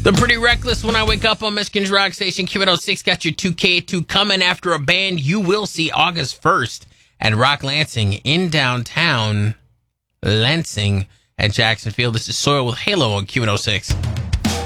The Pretty Reckless When I Wake Up on Michigan's Rock Station. Q106 got your 2K2 coming after a band you will see August 1st at Rock Lansing in downtown Lansing at Jackson Field. This is Soil with Halo on Q106.